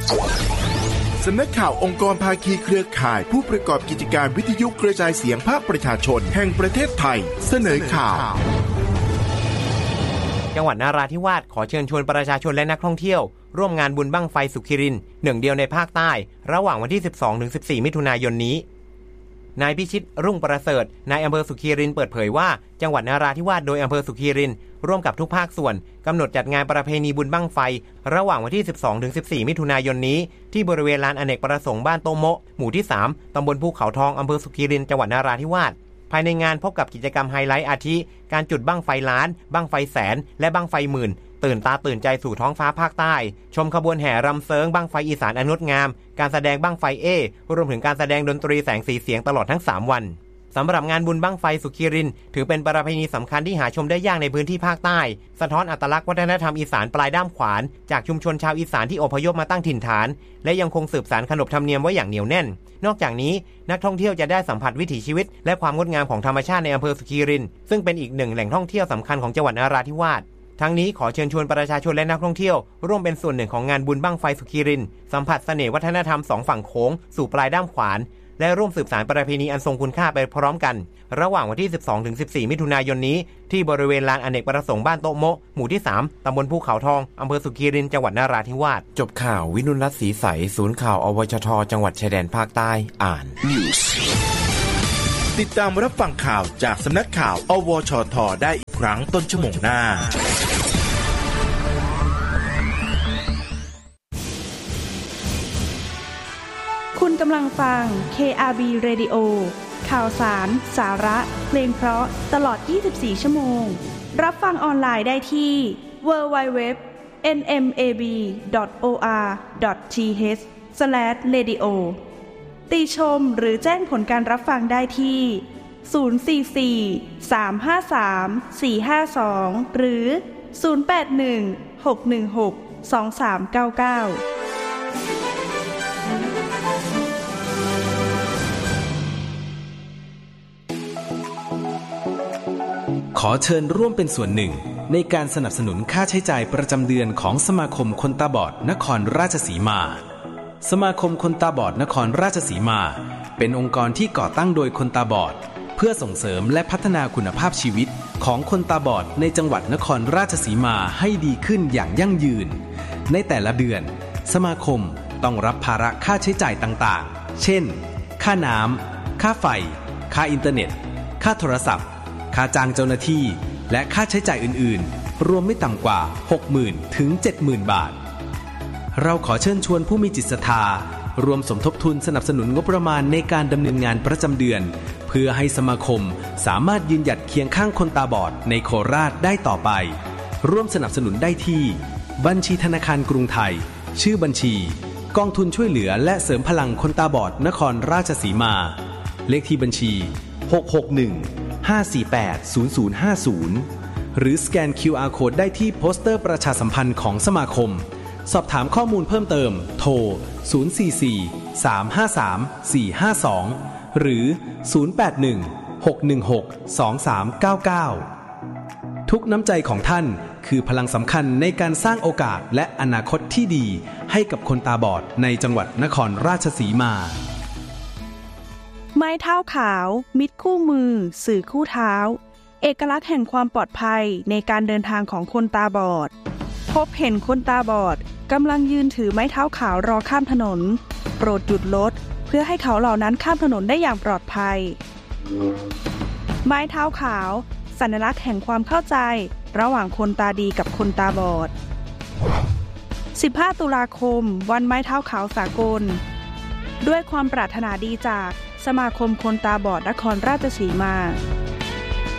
สำนักข่าวองค์กรภาคีเครือข่ายผู้ประกอบกิจการวิทยุกระจายเสียงภาคประชาชนแห่งประเทศไทยเสนอข่าวจังหวัดนราธิวาสขอเชิญชวนประชาชนและนักท่องเที่ยวร่วมงานบุญบั้งไฟสุขิรินหนึ่งเดียวในภาคใต้ระหว่างวันที่ 12-14 มิถุนายนนี้นายพิชิตรุ่งประเสริฐนายอำเภอสุขิรินเปิดเผยว่าจังหวัดนราธิวาสโดยอำเภอสุขิรินร่วมกับทุกภาคส่วนกำหนดจัดงานประเพณีบุญบั้งไฟระหว่างวันที่ 12-14 มิถุนายนนี้ที่บริเวณลานอเนกประสงค์บ้านโตโมะหมู่ที่ 3 ตำบลภูเขาทองอำเภอสุขิรินจังหวัดนราธิวาสภายในงานพบกับกิจกรรมไฮไลท์อาทิการจุดบั้งไฟล้านบั้งไฟแสนและบั้งไฟหมื่นตื่นตาตื่นใจสู่ท้องฟ้าภาคใต้ชมขบวนแห่รำเซิงบั้งไฟอีสานอันงดงามการแสดงบั้งไฟรวมถึงการแสดงดนตรีแสงสีเสียงตลอดทั้ง3วันสำหรับงานบุญบั้งไฟสุขิรินถือเป็นประเพณีสำคัญที่หาชมได้ยากในพื้นที่ภาคใต้สะท้อนอัตลักษณ์วัฒนธรรมอีสานปลายด้ามขวานจากชุมชนชาวอีสานที่อพยพมาตั้งถิ่นฐานและยังคงสืบสานขนบธรรมเนียมไว้อย่างเหนียวแน่นนอกจากนี้นักท่องเที่ยวจะได้สัมผัสวิถีชีวิตและความงดงามของธรรมชาติในอำเภอสุขิรินซึ่งเป็นอีกหนึ่งแหล่งท่องเที่ยวสำคัญของจังหวัดนราธิวาสทั้งนี้ขอเชิญชวนประชาชนและนักท่องเที่ยวร่วมเป็นส่วนหนึ่งของงานบุญบั้งไฟสุขิรินสัมผัสเสน่ห์วัฒนธรรม2ฝั่งโขงสู่ปลายด้ามขวานและร่วมสืบสานประเพณีอันทรงคุณค่าไปพร้อมกันระหว่างวันที่ 12-14 มิถุนายนนี้ที่บริเวณลานอเนกประสงค์บ้านโตโมะหมู่ที่ 3 ตำบลภูเขาทองอำเภอสุขิรินจังหวัดนราธิวาสจบข่าววินุรัตน์ศรีใสศูนย์ข่าวอวชทจังหวัดชายแดนภาคใต้อ่าน News ติดตามรับฟังข่าวจากสำนักข่าวอวชทได้อีกครั้งต้นชั่วโมงหน้าคุณกำลังฟัง KRB Radio ข่าวสารสาระเพลงเพราะตลอด24ชั่วโมงรับฟังออนไลน์ได้ที่ www.nmab.or.th/radio ติชมหรือแจ้งผลการรับฟังได้ที่044-353-452หรือ081-616-2399 ขอเชิญร่วมเป็นส่วนหนึ่งในการสนับสนุนค่าใช้จ่ายประจำเดือนของสมาคมคนตาบอดนครราชสีมาสมาคมคนตาบอดนครราชสีมาเป็นองค์กรที่ก่อตั้งโดยคนตาบอดเพื่อส่งเสริมและพัฒนาคุณภาพชีวิตของคนตาบอดในจังหวัดนครราชสีมาให้ดีขึ้นอย่างยั่งยืนในแต่ละเดือนสมาคมต้องรับภาระค่าใช้จ่ายต่างๆเช่นค่าน้ำค่าไฟค่าอินเทอร์เน็ตค่าโทรศัพท์ค่าจ้างเจ้าหน้าที่และค่าใช้จ่ายอื่นๆรวมไม่ต่ำกว่า 60,000 ถึง 70,000 บาทเราขอเชิญชวนผู้มีจิตศรัทธารวมสมทบทุนสนับสนุนงบประมาณในการดำเนินงานประจำเดือนเพื่อให้สมาคมสามารถยืนหยัดเคียงข้างคนตาบอดในโคราชได้ต่อไปร่วมสนับสนุนได้ที่บัญชีธนาคารกรุงไทยชื่อบัญชีกองทุนช่วยเหลือและเสริมพลังคนตาบอดนครราชสีมาเลขที่บัญชี661-548-0050หรือสแกน QR Code ได้ที่โปสเตอร์ประชาสัมพันธ์ของสมาคมสอบถามข้อมูลเพิ่มเติมโทร044-353-452หรือ081-616-2399ทุกน้ำใจของท่านคือพลังสำคัญในการสร้างโอกาสและอนาคตที่ดีให้กับคนตาบอดในจังหวัดนครราชสีมาไม้เท้าขาวมิตรคู่มือสื่อคู่เท้าเอกลักษณ์แห่งความปลอดภัยในการเดินทางของคนตาบอดพบเห็นคนตาบอดกำลังยืนถือไม้เท้าขาวรอข้ามถนนโปรดหยุดรถเพื่อให้เขาเหล่านั้นข้ามถนนได้อย่างปลอดภัยไม้เท้าขาวสัญลักษณ์แห่งความเข้าใจระหว่างคนตาดีกับคนตาบอด15 ตุลาคมวันไม้เท้าขาวสากลด้วยความปรารถนาดีจากสมาคมคนตาบอดนครราชสีมา